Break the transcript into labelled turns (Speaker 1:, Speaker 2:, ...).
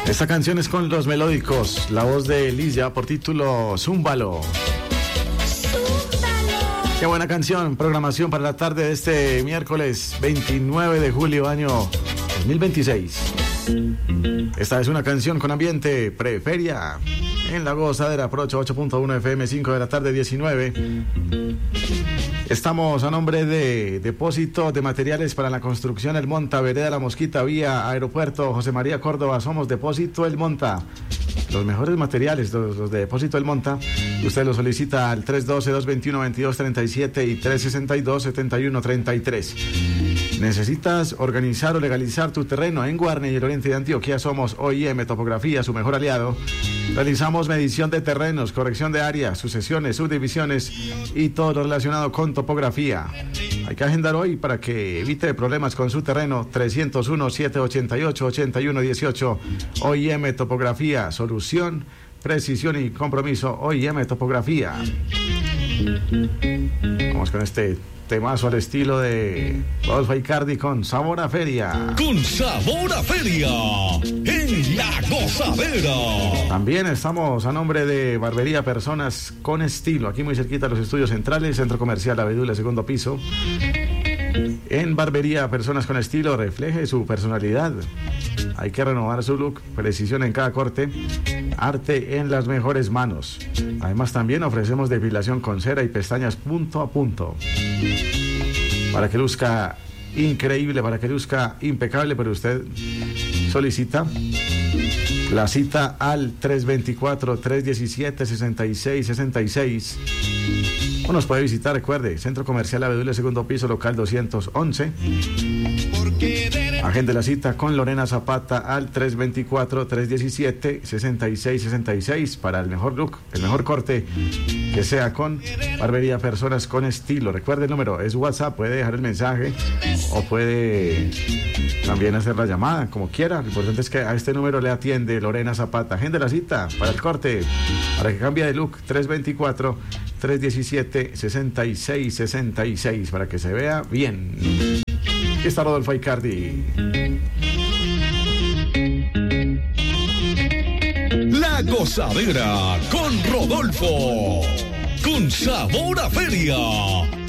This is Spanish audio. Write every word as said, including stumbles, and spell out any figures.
Speaker 1: Esta canción es con Los Melódicos, la voz de Ligia por título Zúmbalo. Qué buena canción, programación para la tarde de este miércoles veintinueve de julio, año dos mil veintiséis. Esta es una canción con ambiente preferia en La Gozadera, Pro ocho punto uno F M, cinco de la tarde, diecinueve. Estamos a nombre de Depósito de Materiales para la Construcción El Monta, Vereda La Mosquita, vía Aeropuerto José María Córdoba. Somos Depósito El Monta. Los mejores materiales, los, los de Depósito El Monta, usted los solicita al tres uno dos, dos dos uno, veintidós treinta y siete y tres seis dos, setenta y uno treinta y tres. ¿Necesitas organizar o legalizar tu terreno? En Guarne y el oriente de Antioquia somos O I M Topografía, su mejor aliado. Realizamos medición de terrenos, corrección de áreas, sucesiones, subdivisiones y todo lo relacionado con topografía. Hay que agendar hoy para que evite problemas con su terreno. Trescientos uno, setecientos ochenta y ocho, ochenta y uno dieciocho. O I M Topografía, solución, precisión y compromiso. O I M Topografía. Vamos con este temazo al estilo de Rodolfo Icardi con Sabor a Feria.
Speaker 2: Con Sabor a Feria en La Gozadera.
Speaker 1: También estamos a nombre de Barbería Personas con Estilo, aquí muy cerquita de los estudios centrales, Centro Comercial Abedula, segundo piso. En Barbería Personas con Estilo, refleje su personalidad. Hay que renovar su look, precisión en cada corte, arte en las mejores manos. Además también ofrecemos depilación con cera y pestañas punto a punto. Para que luzca increíble, para que luzca impecable, pero usted solicita la cita al tres dos cuatro, tres uno siete, seis seis seis seis. O nos puede visitar, recuerde, Centro Comercial Abedula, segundo piso, local doscientos once. Agende la cita con Lorena Zapata al tres dos cuatro, tres uno siete, seis seis seis seis para el mejor look, el mejor corte, que sea con Barbería Personas con Estilo. Recuerde el número, es WhatsApp, puede dejar el mensaje o puede también hacer la llamada, como quiera. Lo importante es que a este número le atiende Lorena Zapata. Agende la cita para el corte, para que cambie de look. Tres dos cuatro, tres uno siete, seis seis seis seis para que se vea bien. Aquí está Rodolfo Icardi.
Speaker 2: La Gozadera con Rodolfo. Con Sabor a Feria.